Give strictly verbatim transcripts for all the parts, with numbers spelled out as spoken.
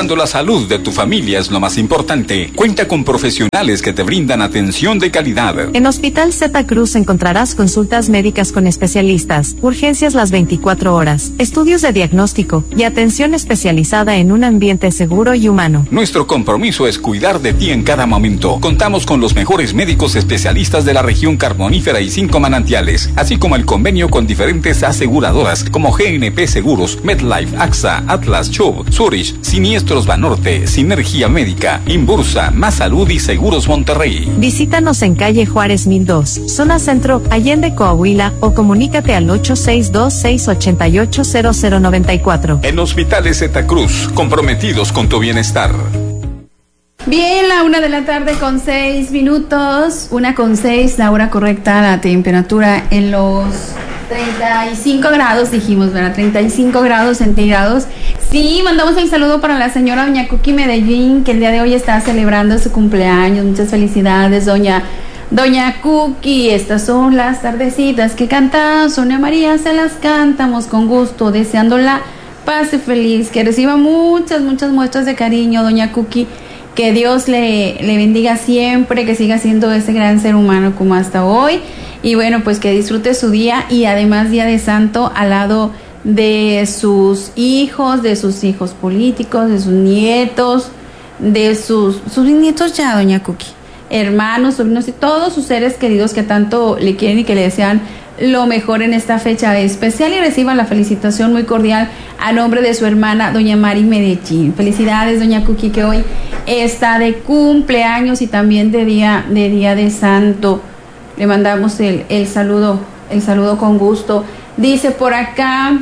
Cuando la salud de tu familia es lo más importante, cuenta con profesionales que te brindan atención de calidad. En Hospital Zeta Cruz encontrarás consultas médicas con especialistas, urgencias las veinticuatro horas, estudios de diagnóstico y atención especializada en un ambiente seguro y humano. Nuestro compromiso es cuidar de ti en cada momento. Contamos con los mejores médicos especialistas de la región carbonífera y cinco manantiales, así como el convenio con diferentes aseguradoras como G N P Seguros, MedLife, AXA, Atlas, Chubb, Zurich, Siniestros Banorte, Sinergia Médica, Inbursa, Más Salud y Seguros Monterrey. Visítanos en calle Juárez mil dos, zona centro, Allende, Coahuila, o comunícate al ocho seis dos, seis ocho ocho, cero cero nueve cuatro. En Hospitales Zeta Cruz, comprometidos con tu bienestar. Bien, la una de la tarde con seis minutos, una con seis, la hora correcta, la temperatura en los treinta y cinco grados, dijimos, ¿verdad? treinta y cinco grados centígrados. Sí, mandamos el saludo para la señora doña Cookie Medellín, que el día de hoy está celebrando su cumpleaños. Muchas felicidades, doña doña Cookie. Estas son las tardecitas que canta Sonia María, se las cantamos con gusto, deseándola paz y feliz, que reciba muchas, muchas muestras de cariño, doña Cookie. Que Dios le, le bendiga siempre, que siga siendo ese gran ser humano como hasta hoy. Y bueno, pues que disfrute su día y además Día de Santo al lado de sus hijos, de sus hijos políticos, de sus nietos, de sus, sus nietos ya, doña Cookie, hermanos, sobrinos y todos sus seres queridos que tanto le quieren y que le desean lo mejor en esta fecha especial, y reciba la felicitación muy cordial a nombre de su hermana doña Mari Medellín. Felicidades, doña Cookie, que hoy está de cumpleaños y también de día de día de santo. Le mandamos el, el saludo, el saludo con gusto. Dice por acá,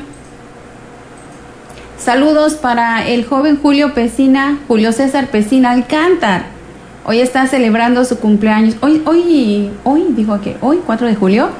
saludos para el joven Julio Pesina, Julio César Pesina Alcántar. Hoy está celebrando su cumpleaños. Hoy, hoy, hoy, dijo que hoy, cuatro de julio.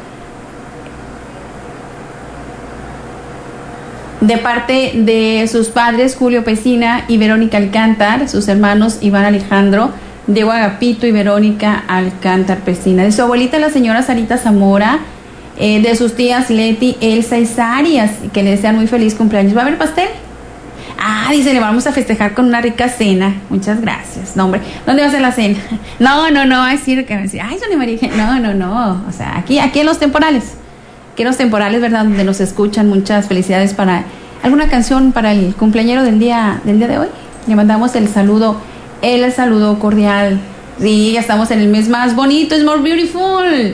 De parte de sus padres, Julio Pesina y Verónica Alcántar, sus hermanos Iván Alejandro, Diego Agapito y Verónica Alcántar Pesina. De su abuelita, la señora Sarita Zamora, eh, de sus tías Leti, Elsa y Sarias, que le desean muy feliz cumpleaños. ¿Va a haber pastel? Ah, dice, le vamos a festejar con una rica cena. Muchas gracias. No, hombre, ¿dónde va a ser la cena? No, no, no, va a decir que me decía, ay, Sonia María, no, no, no. O sea, aquí, aquí en Los Temporales. Aquí en Los Temporales, ¿verdad? Donde nos escuchan. Muchas felicidades para alguna canción para el cumpleañero del día, del día de hoy. Le mandamos el saludo, el saludo cordial. Sí, ya estamos en el mes más bonito, es more beautiful.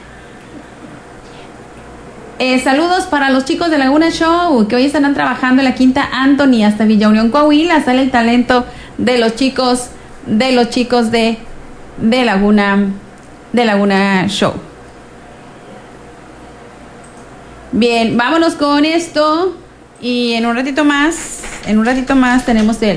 Eh, saludos para los chicos de Laguna Show, que hoy estarán trabajando en la Quinta Anthony hasta Villa Unión, Coahuila. Sale el talento de los chicos, de los chicos de, de Laguna, de Laguna Show. Bien, vámonos con esto y en un ratito más, en un ratito más tenemos el,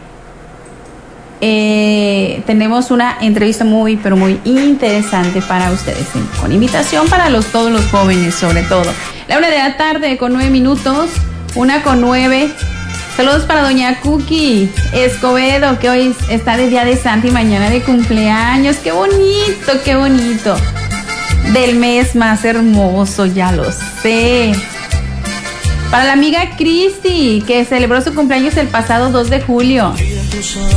eh, tenemos una entrevista muy, pero muy interesante para ustedes, ¿sí? Con invitación para los todos los jóvenes, sobre todo. La una de la tarde con nueve minutos, una con nueve. Saludos para doña Cookie Escobedo, que hoy está de día de santo y mañana de cumpleaños. ¡Qué bonito, qué bonito! Del mes más hermoso, ya lo sé. Para la amiga Cristi, que celebró su cumpleaños el pasado dos de julio.